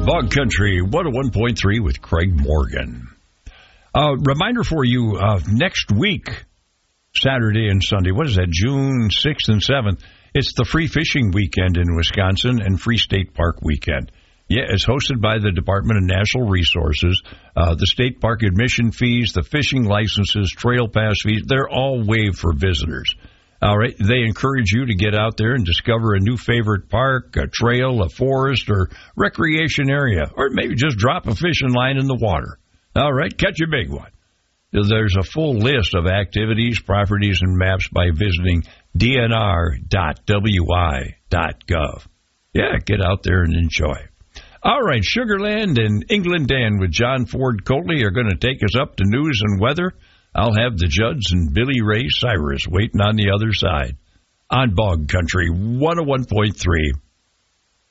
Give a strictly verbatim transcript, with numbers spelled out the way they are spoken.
Bog Country one oh one point three with Craig Morgan. Uh, reminder for you, uh, next week, Saturday and Sunday, what is that, June sixth and seventh, it's the Free Fishing Weekend in Wisconsin and Free State Park Weekend. Yeah, it's hosted by the Department of Natural Resources. Uh, the state park admission fees, the fishing licenses, trail pass fees, they're all waived for visitors. All right, they encourage you to get out there and discover a new favorite park, a trail, a forest, or recreation area, or maybe just drop a fishing line in the water. All right, catch a big one. There's a full list of activities, properties, and maps by visiting d n r dot w i dot gov. Yeah, get out there and enjoy. All right, Sugarland and England Dan with John Ford Coatley are going to take us up to news and weather. I'll have the Judds and Billy Ray Cyrus waiting on the other side on Bog Country one oh one point three.